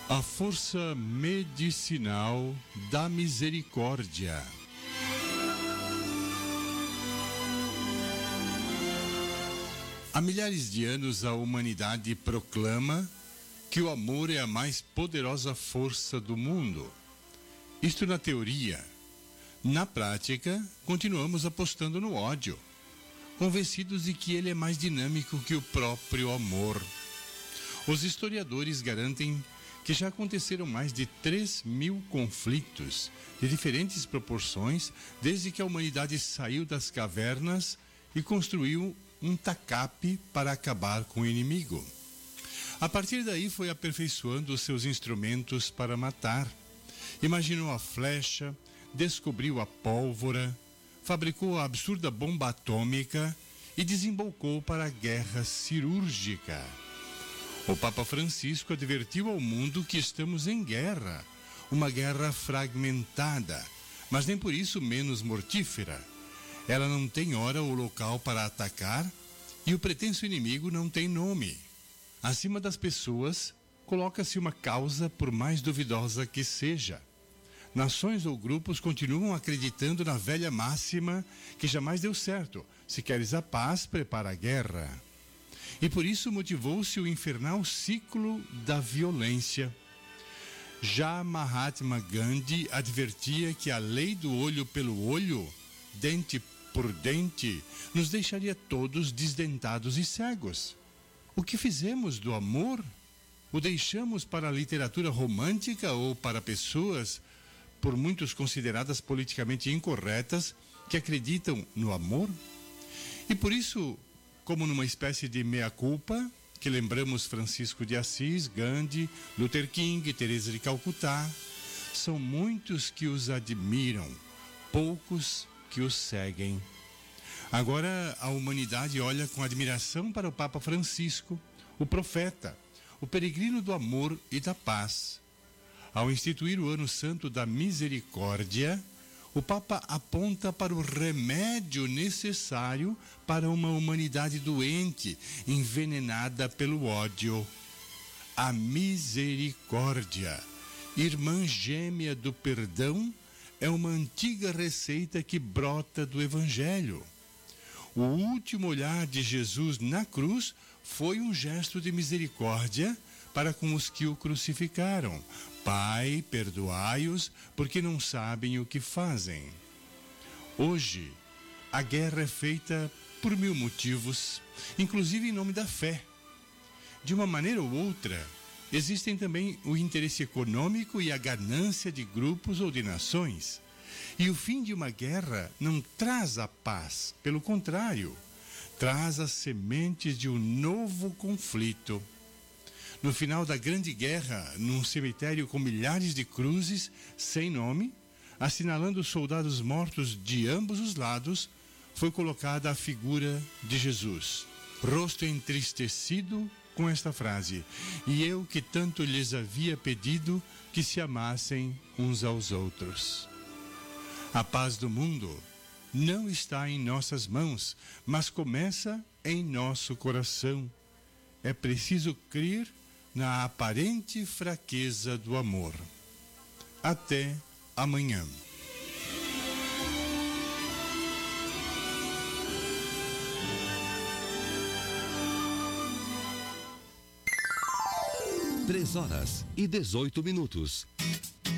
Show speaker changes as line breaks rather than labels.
A força medicinal da misericórdia. Há milhares de anos a humanidade proclama que o amor é a mais poderosa força do mundo. Isto na teoria. Na prática, continuamos apostando no ódio, convencidos de que ele é mais dinâmico que o próprio amor. Os historiadores garantem que já aconteceram mais de 3.000 conflitos de diferentes proporções desde que a humanidade saiu das cavernas e construiu um tacape para acabar com o inimigo. A partir daí foi aperfeiçoando os seus instrumentos para matar. Imaginou a flecha, descobriu a pólvora, fabricou a absurda bomba atômica e desembocou para a guerra cirúrgica. O Papa Francisco advertiu ao mundo que estamos em guerra, uma guerra fragmentada, mas nem por isso menos mortífera. Ela não tem hora ou local para atacar e o pretenso inimigo não tem nome. Acima das pessoas, coloca-se uma causa por mais duvidosa que seja. Nações ou grupos continuam acreditando na velha máxima que jamais deu certo: se queres a paz, prepara a guerra. E por isso motivou-se o infernal ciclo da violência. Já Mahatma Gandhi advertia que a lei do olho pelo olho, dente por dente, nos deixaria todos desdentados e cegos. O que fizemos do amor? O deixamos para a literatura romântica ou para pessoas, por muitos consideradas politicamente incorretas, que acreditam no amor? E por isso, como numa espécie de mea-culpa, que lembramos Francisco de Assis, Gandhi, Luther King, Teresa de Calcutá, são muitos que os admiram, poucos que os seguem. Agora a humanidade olha com admiração para o Papa Francisco, o profeta, o peregrino do amor e da paz. Ao instituir o Ano Santo da Misericórdia, o Papa aponta para o remédio necessário para uma humanidade doente, envenenada pelo ódio. A misericórdia, irmã gêmea do perdão, é uma antiga receita que brota do Evangelho. O último olhar de Jesus na cruz foi um gesto de misericórdia para com os que o crucificaram. Pai, perdoai-os, porque não sabem o que fazem. Hoje, a guerra é feita por 1000 motivos, inclusive em nome da fé. De uma maneira ou outra, existem também o interesse econômico e a ganância de grupos ou de nações. E o fim de uma guerra não traz a paz, pelo contrário, traz as sementes de um novo conflito. No final da Grande Guerra, num cemitério com milhares de cruzes, sem nome, assinalando os soldados mortos de ambos os lados, foi colocada a figura de Jesus, rosto entristecido, com esta frase: e eu que tanto lhes havia pedido que se amassem uns aos outros. A paz do mundo não está em nossas mãos, mas começa em nosso coração. É preciso crer na aparente fraqueza do amor. Até amanhã.
Três horas e 18 minutos.